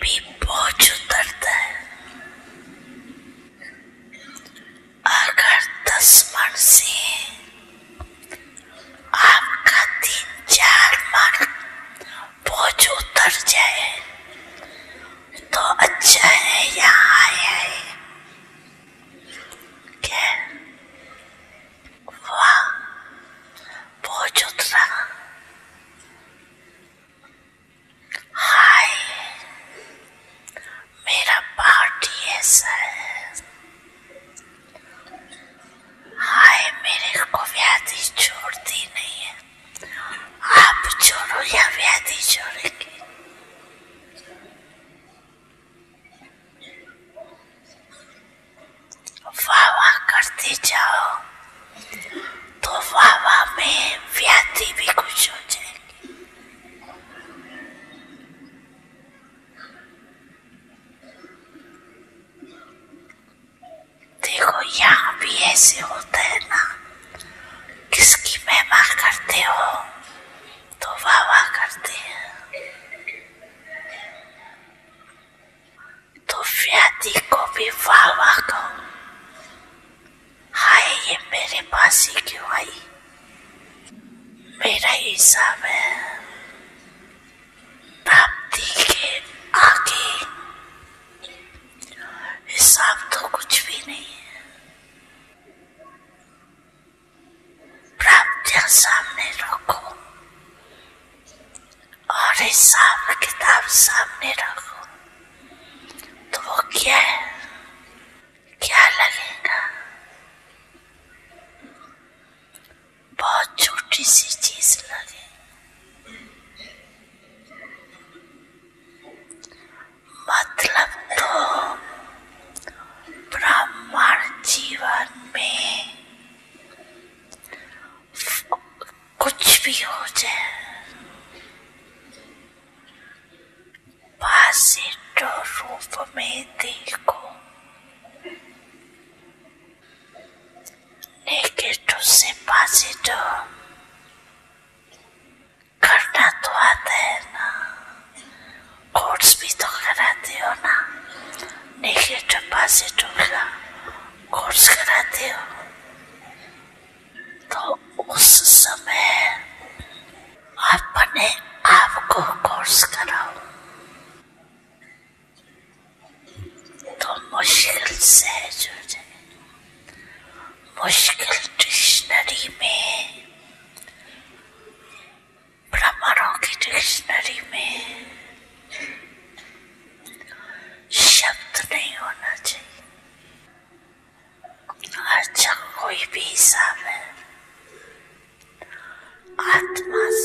भी बोझ उतरता है। अगर 10 मन से आपका 3-4 मन बोझ उतर जाए तो अच्छा है, यहाँ आया है। क्या वाह, बोझ उतरा। हाय, मेरा पार्टी ऐसा है। हाय, मेरे को व्याधि छोड़ती नहीं है। आप छोड़ो या व्याधि छोड़ेगी। वाह वाह करते जाओ तो वाह वाह में व्याधि भी कुछ हो जाएगी। देखो, यहाँ भी ऐसे होता है ना, किसकी महिमा करते हो तो वाह वाह करते हैं, तो व्याधि को भी वाह वाह कहो। हाय, ये मेरे पास ही क्यों आई। मेरा हिसाब है, प्राप्ति के आगे हिसाब तो कुछ भी नहीं है। प्राप्तियां सामने रखो और हिसाब किताब सामने रखो, तो वो क्या है, क्या लगेगा। बहुत छोटी सी चीज लगे। मतलब तो ब्राह्मण जीवन में कुछ भी हो जाए, पॉजिटिव रूप में देखो, नेगेटिव से पॉजिटिव करना तो आता है ना। कोर्स भी तो कराते हो ना, नेगेटिव पॉजिटिव का कोर्स कराते हो, तो उस समय अपने आप को कोर्स कराओ तो मुश्किल सहज हो जाए। मुश्किल डिक्शनरी में, भ्रमरों की डिक्शनरी में शब्द नहीं होना चाहिए। अच्छा, कोई भी हिसाब है, आत्मा